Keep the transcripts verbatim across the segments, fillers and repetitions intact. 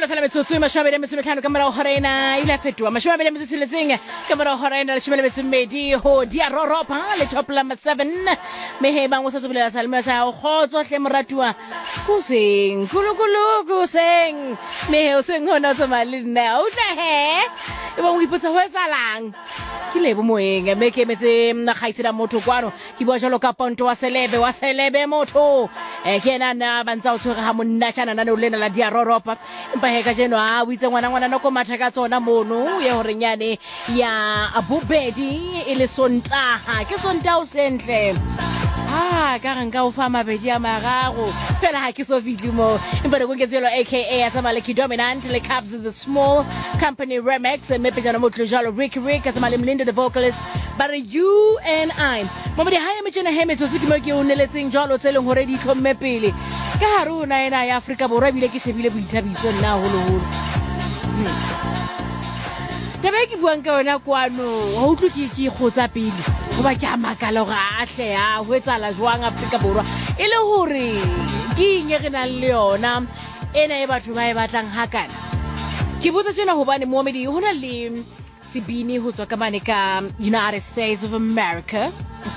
fela metsotso mashome le metso metlhano ka mora hora ena ile fetwa mashome le metso tsheletseng ka mora hora ena le shome le metso medi ho dia roropa le top la seven mehe bang o sa tsobolela salmo sa ho khotso hle moratua kuseng kulukulu kuseng mehe o seng hona tsoma le nna o tla he e bang o ipotsa ho etsalang ke lebo moeng me ke metse na khaitsela motho kwano ke bua jalo ka ponto wa selebe wa selebe motho e ke na na bantsa o tshwere ha monna tshana na no lena la dia roropa empa he ka jeno a o itse ngwana ngwana no ko matha ka tsona mono ye hore nyane ya abubedi ile sontaha ke sontaha o sentle ah ka re nka o fa mabedi a mararo fela ha ke so vidimo empa go ngetselo aka ya tsamale ki dominant le Cubs the small company remix me pejana motlo jalo Rick Rick tsamale Mlindo the vocalist but you and I mama di haya metsena he metso se ke mo ke o neletseng jalo tseleng hore di tlhomme pele ka haruna ena ya Afrika borwa bile ke shebile boithabiso nna holo holo taba ke buang ka ona kwano ho utlo ke ke khotsa pele go ba ke a makala go ahle ya ho etsala jwang Afrika borwa ile hore ke inge re na le yona ena e batho ba e batlang hakana ke botsa tsena hobane moemedi ho na le sibini ho tswa ka mane ka United States of America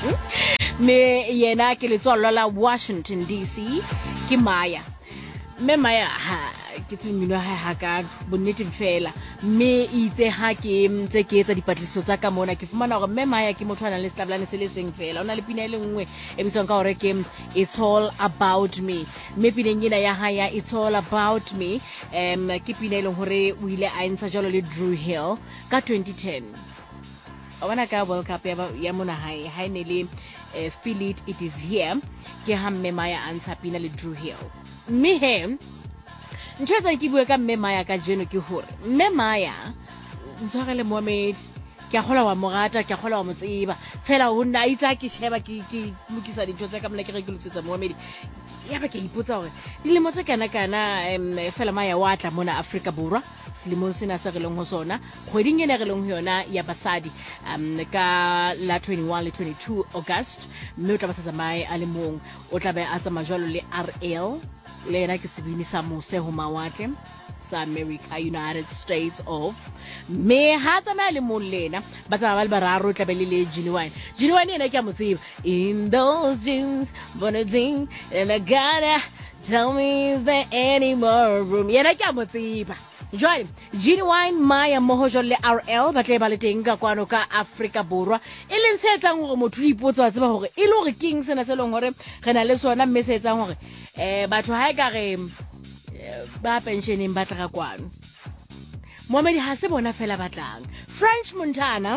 me yena ke le tswalo la Washington D C ke Maya me Maya ha ke tsimino ha ha ka bonnete fela me itse ha ke ntse ke etsa dipatliso tsa ka mona ke fumana hore me Maya ke motho ana le stablane se le seng fela ona le pina ile nngwe e bitswang ka hore ke It's All About Me me pina ngina ya ha ya It's All About Me em ke pina ile hore o ile a ntsha jalo le Drew Hill ka twenty ten a bona ka World Cup ya ya mona hae ha ne le Feel It It Is Here ke ha me Maya a ntsha pina le Drew Hill me he ntshwetsa ke bua ka mme Maya ka jeno ke hore mme Maya ntshwarele Mohammed ke a gola wa morata ke a gola wa motseba fela o nna itsa ke sheba ke ke mukisa ditho tsa ka mna ke re ke lutsetsa Mohammed ya ba ke ipotsa hore dilemo tse kana kana fela Maya wa tla mona Afrika borwa selemong sena se re leng ho sona kgweding ena re leng ho yona ya basadi um ka la twenty-one le twenty-two August mme o tla ba sa tsamaye a le mong o tla ba a tsama jwalo le R L le ena ke sebini sa mose ho mawatle sa America United States of me ha tsamaya le mong lena ba tsama ba le bararo tla be le le Genuine Genuine ena ke a motseba in those jeans bonading and I gotta tell me is there any more room yena ke a motseba jwale Genuine Maya mohojo le R L ba tle ba le teng ka kwano ka Afrika borwa e leng se etsang hore motho ipotsa tseba hore e le hore king sena se leng hore re na le sona mme se etsang hore eh batho ha e ka re ba pensioneng ba tla kwano Mohammed ha se bona fela batlang French Montana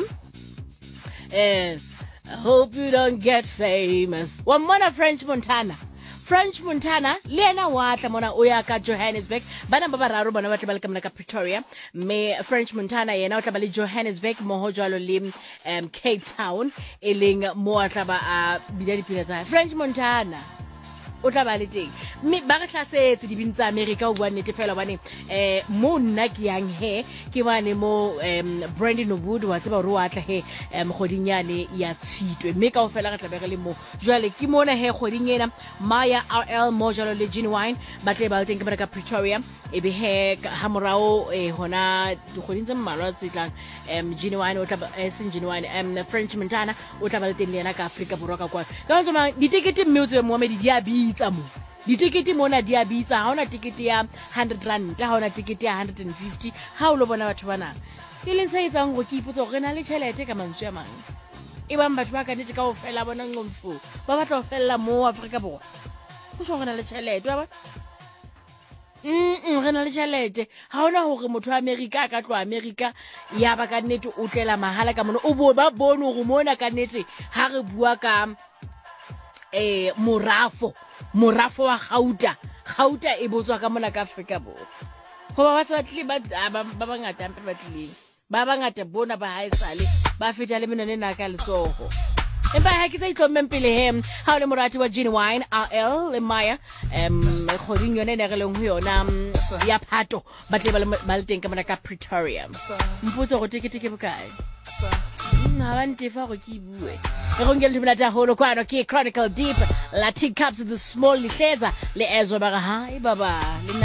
eh I hope you don't get famous wa mona French Montana French Montana lena wa tla mona o ya ka Johannesburg bana ba bararo bona ba tla ba le ka mona ka Pretoria me French Montana yena o tla ba le Johannesburg mo ho jwalo le um, Cape Town e leng mo a tla ba a bida dipina tsa French Montana o tla ba le teng me ba re hlasetse dibini tsa America o bua nnete fela bane eh mo nna ke yang he ke bane mo um, Brandon Wood wa tseba ro atla he um, khodinyane ya tshitwe me ka o fela ga tla be re le mo jwale ke mona he khodinyena Maya R L mo jalo le Genuine ba tle ba teng ka ka Pretoria e be he ha morao e hona dikgoding tse mmalwa tsetlang um Genuine o tla ba sin Genuine um French Montana o tla ba le teng le yena ka Afrika borwa ka kwa ka tsoma ditikete mme o tse Mohammed di a bitsa mo ditikete mona di a bitsa ha ona tikete ya one hundred rand ha ona tikete ya one hundred fifty ha o lo bona batho bana e leng sa etsang go ke ipotsa gore na le tšhelete ka mantswe a mang e bang batho ba ka netse ka o fela bona ngomfo ba batla o fella mo Afrika borwa go so gona le tšhelete ba mm re na le tšhelete ha ona hore motho wa America ka tlo America ya ba ka nnete o tlela mahala ka mona o bo ba bone go mona ka nnete ha re bua ka eh morafo morafo wa Gauta Gauta e botswa ka mona ka Afrika borwa go ba ba sa tle ba ba bangata mpe ba tlile ba bangata bona ba haesale ba feta le menene na ka letsogo empa ha ke sa itlhomme pele he ha o le morati wa Genuine R L le Maya em kgoding yone ne re leng ho yona ya Phato ba tle ba le teng ka mona ka Pretoria mpotso go tikete ke bokae na ba ntefa go ke bue e go ngel dimela tsa holo kwano ke Chronicle Deep la T Cubs the small lihleza le ezo ba ga ha e baba le